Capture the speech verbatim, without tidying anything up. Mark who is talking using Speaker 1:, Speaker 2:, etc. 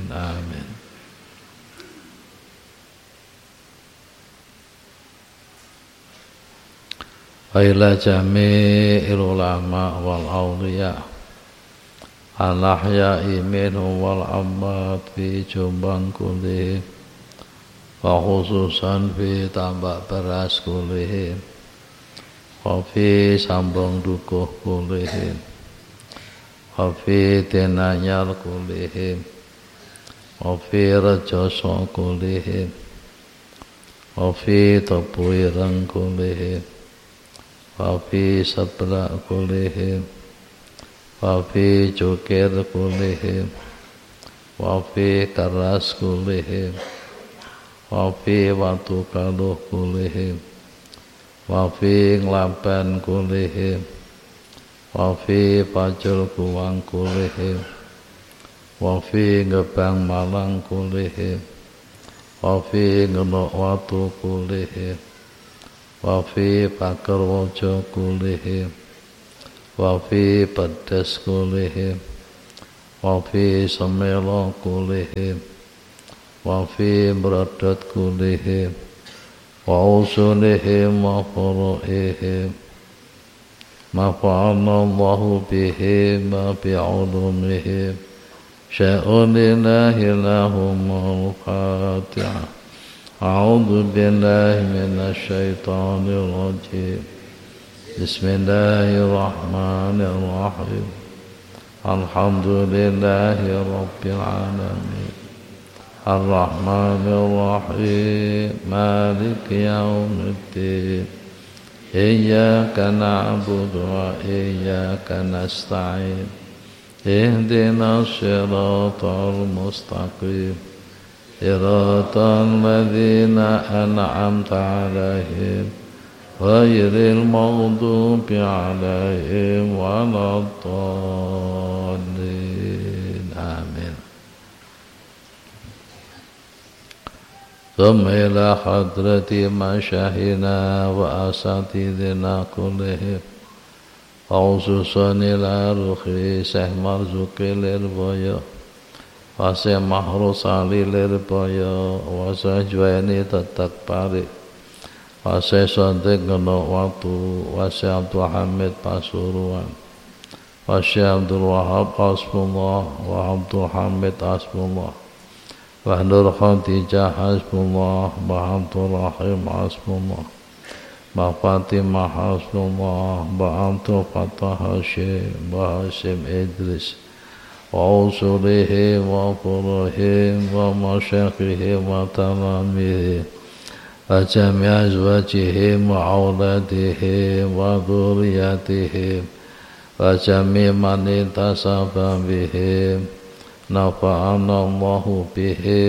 Speaker 1: amin. Wa ila jami'il ulama wal awliya al-ahya'i minhum wal amwat fi Jombang kullihim wa khususan fi Tambak Beras kullihim wa fi Sambong Dukuh kullihim wa fi Denanyar kullihim wa fi Rejoso kullihim wa fi Tebuireng kullihim wa fi Seblak kullihim wa fi Cukir kullihim wa fi Keras kullihim wa fi Watu Kaluh kullihim wa fi Nglaban kullihim wa fi Pacul Kuwang kullihim wa fi Gebang Malang kullihim wa fi Ngenok Watu kullihim wa fi Pakerwojo kullihim wa fi Pedes kullihim wa fi Semelo kullihim wa fi Brodot kullihim wa usulihim wa furu'ihim mafa'anallahu bihim wa bi'ulumihim sya'unillahi lahumul Fatiha. A'udzu billahi minasy syaithanir rajim. Bismillahirrahmanirrahim. Alhamdulillahi rabbil alamin. Ar-Rahmanir Rahim. Maliki yaumiddin. Iyyaka na'budu wa iyyaka nasta'in. Ihdinas siratal mustaqim. Siratal ladzina an'amta 'alaihim ghairil maghdubi 'alaihim waladdallin. Amin. Thumma ila hadrati masyahina wa asatidina kullihim khususan ila ruhi Syekh Marzuki Lirboyo Wase Mahrus Ali Lirboyo Wase Juwaini Tetek Pari Wase Sodik Ngenok Watu Wase Abdul Hamid Pasuruan Wase Abdul Wahab Hasbullah wa Abdul Hamid Hasbullah wa Nur Khadijah Hasbullah wa Abdul Rahim Hasbullah wa Fatimah Hasbullah wa Abdul Fattah Hashim wa Hashim Idris wa usulihim wa furuhim wa masyakhihim wa talamihim wa jami' azwajihim wa auladihim wa dhurriyatihim wa jami' man intasaba bihim nafa'ana Allahu bihim